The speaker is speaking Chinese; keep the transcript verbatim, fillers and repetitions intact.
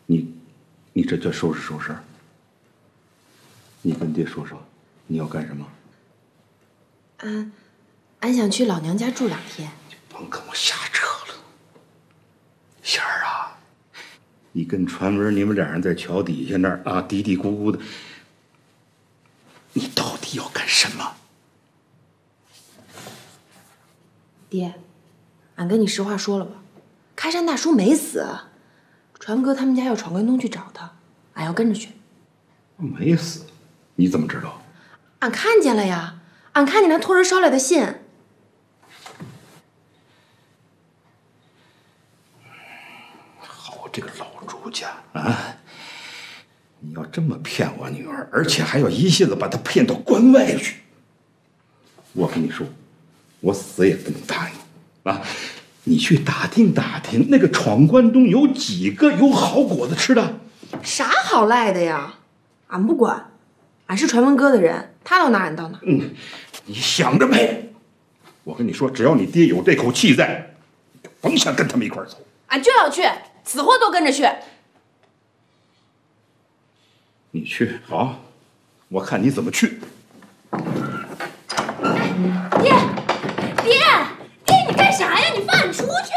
你，你这叫收拾收拾？你跟爹说说，你要干什么？ 俺，俺想去老娘家住两天。 你甭跟我瞎扯了，仙儿啊！你跟传文你们俩人在桥底下那儿啊嘀嘀咕咕的，你到底要干什么？ 爹，俺跟你实话说了吧，开山大叔没死，传哥他们家要闯关东去找他，俺要跟着去。 没死，你怎么知道？ 俺看见了呀，俺看见他托人捎来的信。 好，这个老朱家啊，你要这么骗我女儿，而且还要一下子把她骗到关外去，我跟你说，我死也不能答应啊！你去打听打听，那个闯关东有几个有好果子吃的？ 啥好赖的呀？俺不管，俺是传文哥的人，他到哪俺到哪。 嗯，你想着没？我跟你说，只要你爹有这口气在，就甭想跟他们一块走。 俺就要去，死活都跟着去。 你去好，我看你怎么去。 爹，爹，爹，你干啥呀？你放俺出去！